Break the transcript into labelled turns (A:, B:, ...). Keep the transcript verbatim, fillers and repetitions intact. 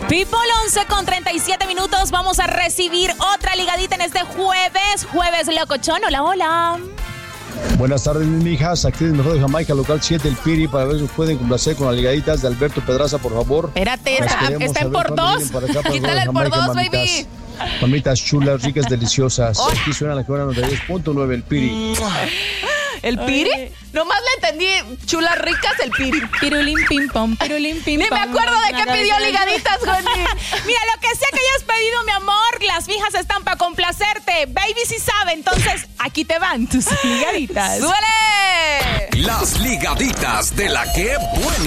A: People, once con treinta y siete minutos. Vamos a recibir otra ligadita en este jueves. Jueves locochón. Hola, hola.
B: Buenas tardes, mis mijas. Aquí es mejor de Jamaica, local siete, el Piri, para ver si nos pueden complacer con las ligaditas de Alberto Pedraza, por favor.
A: Espérate, está, está en por dos. Quítale el por dos, baby.
B: Mamitas chulas, ricas, deliciosas. Oh. Aquí suena la que noventa y dos punto nueve, el Piri.
C: ¿El Piri? Oye. Nomás le entendí chulas ricas, el Piri.
A: Pirulín pim pom, pirulín pim
C: pom. Ni me acuerdo de qué pidió ligaditas, Wendy.
A: Mira, lo que sea que hayas pedido, mi amor, las fijas están para complacerte. Baby sí sabe, entonces aquí te van tus ligaditas.
C: ¡Suele!
D: Las ligaditas de la que buena.